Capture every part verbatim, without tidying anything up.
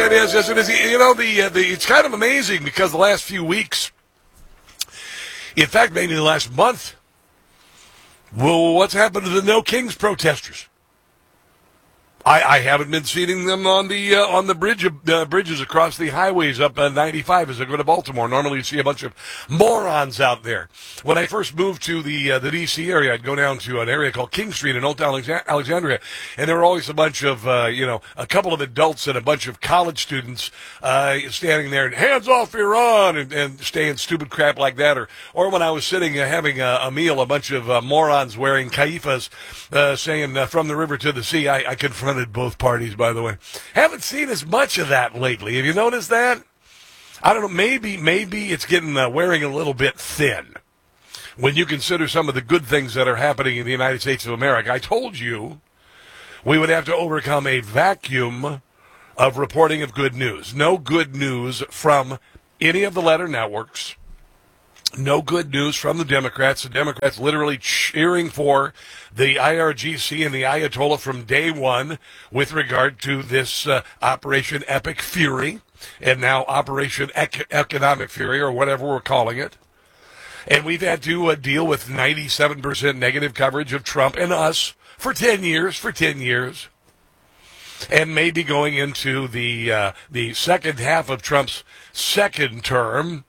it is. Yes, it is. You know, the, uh, the it's kind of amazing because the last few weeks, in fact, maybe the last month, well, what's happened to the No Kings protesters? I, I haven't been seeing them on the uh, on the bridge uh, bridges across the highways up uh, ninety-five as I go to Baltimore. Normally, you see a bunch of morons out there. When I first moved to the uh, the D C area, I'd go down to an area called King Street in Old Alexandria, and there were always a bunch of uh, you know a couple of adults and a bunch of college students uh, standing there, and hands off Iran, and, and saying stupid crap like that. Or or when I was sitting uh, having a, a meal, a bunch of uh, morons wearing kaifas uh, saying uh, from the river to the sea. I, I confronted both parties, by the way. Haven't seen as much of that lately. Have you noticed that? I don't know. Maybe, maybe it's getting uh, wearing a little bit thin when you consider some of the good things that are happening in the United States of America. I told you we would have to overcome a vacuum of reporting of good news. No good news from any of the letter networks. No good news from the Democrats. The Democrats literally cheering for the I R G C and the Ayatollah from day one with regard to this uh, Operation Epic Fury and now Operation Ec- Economic Fury or whatever we're calling it. And we've had to uh, deal with ninety-seven percent negative coverage of Trump and us for ten years, for ten years. And maybe going into the uh, the second half of Trump's second term,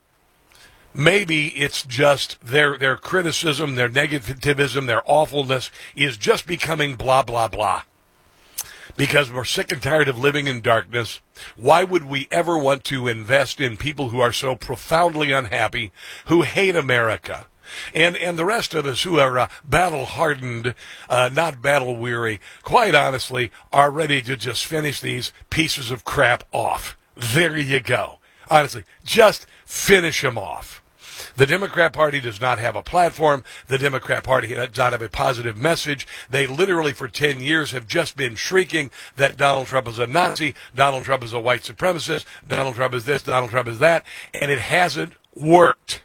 maybe it's just their their criticism, their negativism, their awfulness is just becoming blah, blah, blah. Because we're sick and tired of living in darkness. Why would we ever want to invest in people who are so profoundly unhappy, who hate America? And and the rest of us who are uh, battle-hardened, uh, not battle-weary, quite honestly, are ready to just finish these pieces of crap off. There you go. Honestly, just finish them off. The Democrat Party does not have a platform. The Democrat Party does not have a positive message. They literally for ten years have just been shrieking that Donald Trump is a Nazi, Donald Trump is a white supremacist, Donald Trump is this, Donald Trump is that, and it hasn't worked.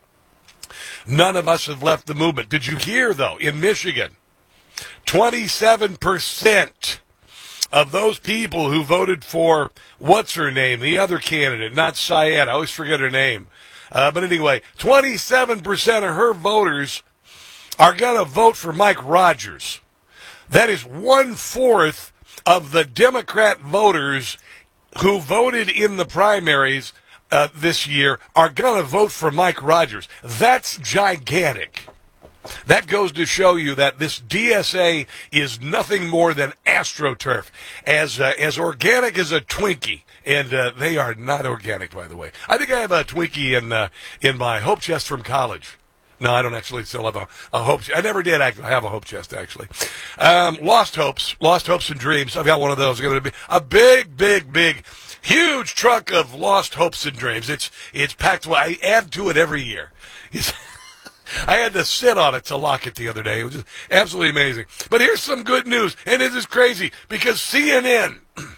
None of us have left the movement. Did you hear, though, in Michigan, twenty-seven percent of those people who voted for, what's her name, the other candidate, not Syed, I always forget her name. Uh, but anyway, twenty-seven percent of her voters are going to vote for Mike Rogers. That is one-fourth of the Democrat voters who voted in the primaries uh, this year are going to vote for Mike Rogers. That's gigantic. That goes to show you that this D S A is nothing more than AstroTurf, as uh, as organic as a Twinkie, and uh, they are not organic, by the way. I think I have a Twinkie in uh, in my hope chest from college. No, I don't actually still have a, a hope chest. I never did actually have a hope chest, actually. Um, lost hopes, lost hopes and dreams. I've got one of those. It's going to be a big, big, big, huge truck of lost hopes and dreams. It's it's packed. I add to it every year. It's I had to sit on it to lock it the other day. It was just absolutely amazing. But here's some good news, and this is crazy, because C N N,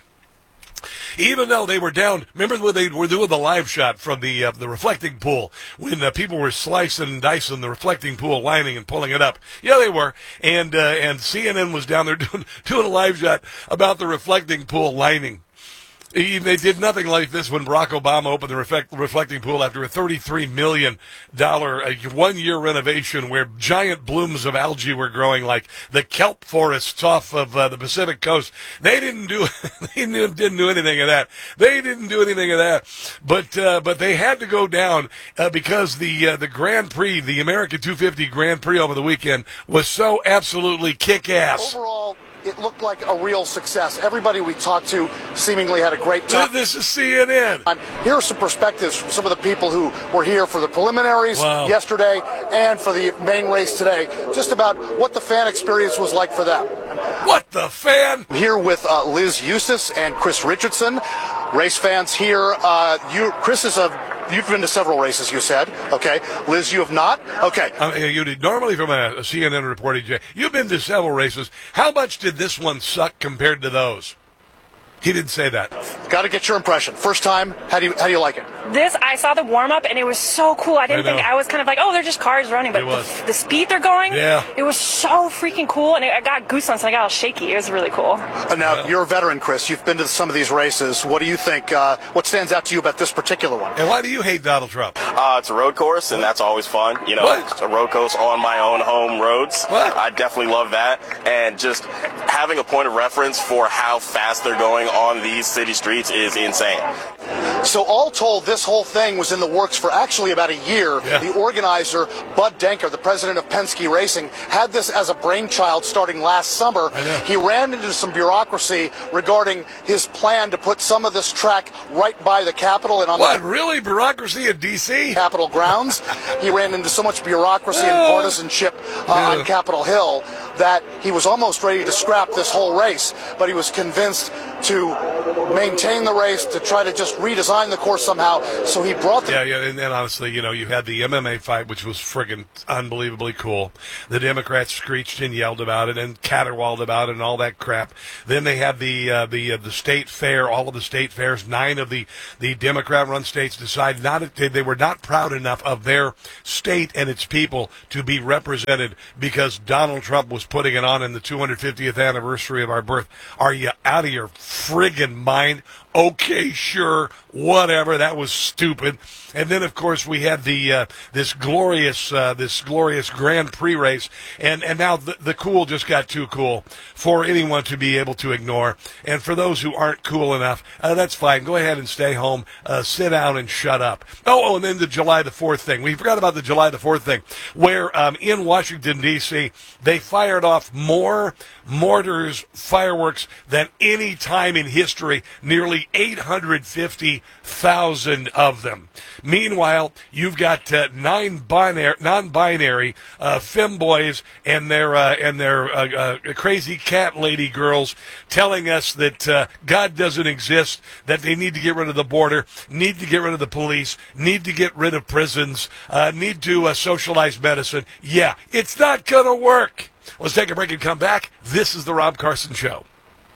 even though they were down, remember when they were doing the live shot from the uh, the reflecting pool, when uh, people were slicing and dicing the reflecting pool lining and pulling it up? Yeah, they were. And uh, and C N N was down there doing, doing a live shot about the reflecting pool lining. They did nothing like this when Barack Obama opened the reflect, reflecting pool after a thirty-three million dollars one-year renovation where giant blooms of algae were growing like the kelp forests off of uh, the Pacific coast. They didn't do they didn't do anything of that. They didn't do anything of that. But uh, but they had to go down uh, because the uh, the Grand Prix, the American two fifty Grand Prix over the weekend was so absolutely kick-ass. Overall, it looked like a real success. Everybody we talked to seemingly had a great time. This is C N N. Here are some perspectives from some of the people who were here for the preliminaries wow. yesterday and for the main race today, just about what the fan experience was like for them. What the fan? Here with uh, Liz Eustace and Chris Richardson, race fans here. Uh, you, Chris is a You've been to several races, you said. Okay. Liz, you have not? Okay. Um, you did, normally from a, a C N N reporting, you've been to several races. How much did this one suck compared to those? He didn't say that. Got to get your impression. First time, how do you, how do you like it? this, I saw the warm up and it was so cool. I didn't I think, know. I was kind of like, oh, they're just cars running, but It was. the, the speed they're going, Yeah. it was so freaking cool. And it, I got goosebumps and I got all shaky. It was really cool. Uh, now, you're a veteran, Chris. You've been to some of these races. What do you think? Uh, what stands out to you about this particular one? And why do you hate Donald Trump? Uh, it's a road course, and that's always fun. You know, What? it's a road course on my own home roads. What? I definitely love that. And just having a point of reference for how fast they're going on these city streets is insane. So all told, this whole thing was in the works for actually about a year. Yeah. The organizer, Bud Denker, the president of Penske Racing, had this as a brainchild starting last summer. I know. He ran into some bureaucracy regarding his plan to put some of this track right by the Capitol and on What, the really? Bureaucracy in D C? Capitol grounds. He ran into so much bureaucracy and Oh. partisanship uh, Yeah. on Capitol Hill that he was almost ready to scrap this whole race, but he was convinced to maintain the race, to try to just redesign the course somehow. So he brought the Yeah, yeah, and then honestly, you know, you had the M M A fight, which was friggin' unbelievably cool. The Democrats screeched and yelled about it and caterwauled about it and all that crap. Then they had the uh, the uh, the state fair, all of the state fairs. Nine of the the Democrat-run states decided not to, they were not proud enough of their state and its people to be represented because Donald Trump was putting it on in the two hundred fiftieth anniversary of our birth. Are you out of your friggin' mind? Okay, sure, whatever. That was stupid. And then, of course, we had the uh, this glorious uh, this glorious Grand Prix race, and and now the, the cool just got too cool for anyone to be able to ignore. And for those who aren't cool enough, uh, that's fine. Go ahead and stay home, uh, sit down, and shut up. Oh, oh, and then the July the fourth thing. We forgot about the July the fourth thing, where um, in Washington D C they fired off more mortars, fireworks than any time in history. Nearly eight hundred fifty thousand of them. Meanwhile, you've got uh, nine binary, non-binary uh, femboys and their uh, and their uh, uh, crazy cat lady girls telling us that uh, God doesn't exist, that they need to get rid of the border, need to get rid of the police, need to get rid of prisons, uh, need to uh, socialize medicine. Yeah, it's not going to work. Let's take a break and come back. This is the Rob Carson Show.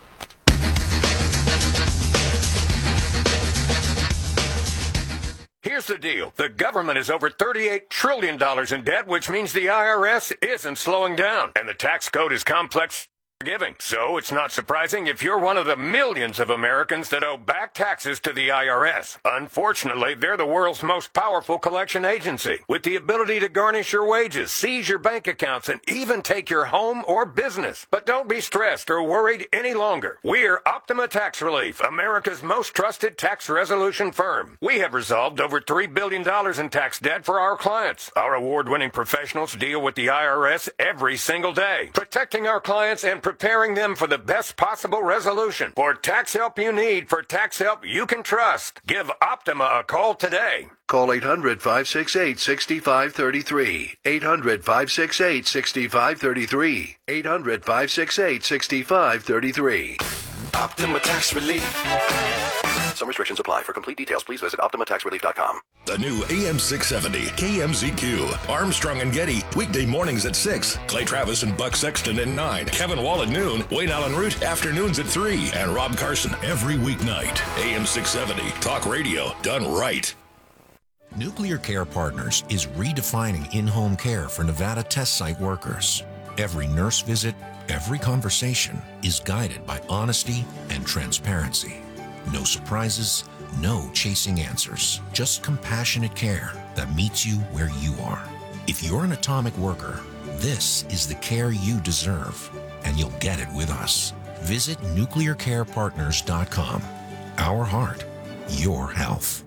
Here's the deal. The government is over thirty-eight trillion dollars in debt, which means the I R S isn't slowing down. And the tax code is complex forgiving. So it's not surprising if you're one of the millions of Americans that owe back taxes to the I R S. Unfortunately, they're the world's most powerful collection agency, with the ability to garnish your wages, seize your bank accounts, and even take your home or business. But don't be stressed or worried any longer. We're Optima Tax Relief, America's most trusted tax resolution firm. We have resolved over three billion dollars in tax debt for our clients. Our award-winning professionals deal with the I R S every single day, protecting our clients and preparing them for the best possible resolution. For tax help you need, for tax help you can trust, give Optima a call today. Call eight hundred, five six eight, six five three three. eight hundred, five six eight, six five three three. eight hundred, five six eight, six five three three. Optima Tax Relief. Some restrictions apply. For complete details, please visit optima tax relief dot com. The new A M six seventy K M Z Q. Armstrong and Getty, weekday mornings at six. Clay Travis and Buck Sexton at nine. Kevin Wall at noon. Wayne Allen Root, afternoons at three. And Rob Carson every weeknight. A M six seventy. Talk radio done right. Nuclear Care Partners is redefining in-home care for Nevada test site workers. Every nurse visit, every conversation is guided by honesty and transparency. No surprises, no chasing answers, just compassionate care that meets you where you are. If you're an atomic worker, this is the care you deserve, and you'll get it with us. Visit nuclear care partners dot com. Our heart, your health.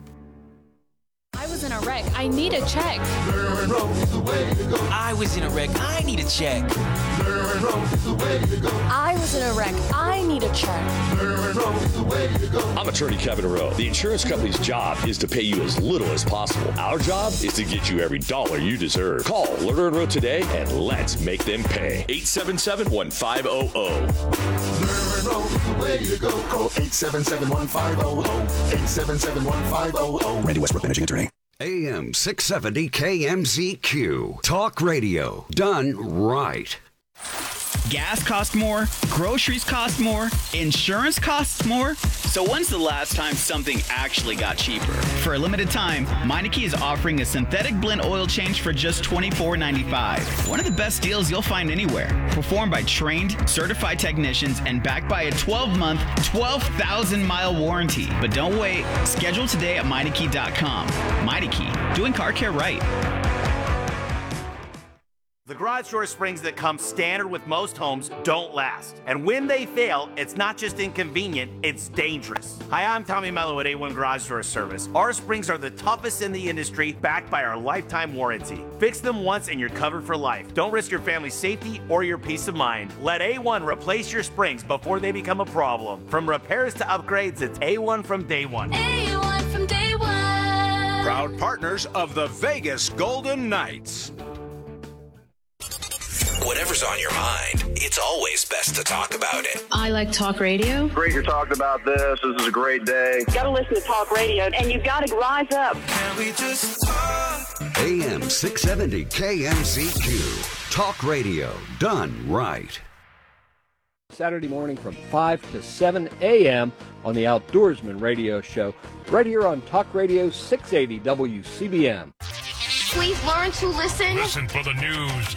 I was in a wreck. I need a check. I was in a wreck. I need a check. I was in a wreck. I need a check. I'm attorney Kevin Rowe. The insurance company's job is to pay you as little as possible. Our job is to get you every dollar you deserve. Call Lerner and Rowe today and let's make them pay. eight seven seven, one five zero zero. Lerner and Rowe is the way to go. Call eight seven seven, one five zero zero. eight seven seven, one five zero zero. Randy Westbrook, managing attorney. A M six seventy K M Z Q. Talk radio done right. Gas costs more, groceries cost more, insurance costs more. So when's the last time something actually got cheaper? For a limited time, Meineke is offering a synthetic blend oil change for just twenty-four ninety-five. One of the best deals you'll find anywhere. Performed by trained, certified technicians and backed by a twelve-month, twelve thousand mile warranty. But don't wait. Schedule today at Meineke dot com. Meineke, doing car care right. The garage door springs that come standard with most homes don't last. And when they fail, it's not just inconvenient, it's dangerous. Hi, I'm Tommy Mello at A one Garage Door Service. Our springs are the toughest in the industry, backed by our lifetime warranty. Fix them once and you're covered for life. Don't risk your family's safety or your peace of mind. Let A one replace your springs before they become a problem. From repairs to upgrades, it's A one from day one. A one from day one. Proud partners of the Vegas Golden Knights. Whatever's on your mind, it's always best to talk about it. I like talk radio. Great you're talking about this. This is a great day. You gotta listen to talk radio, and you gotta rise up. Can we just talk? A M six seventy K M Z Q. Talk radio done right. Saturday morning from five to seven a.m. on the Outdoorsman Radio Show, right here on Talk Radio six eighty W C B M. Please learn to listen. Listen for the news,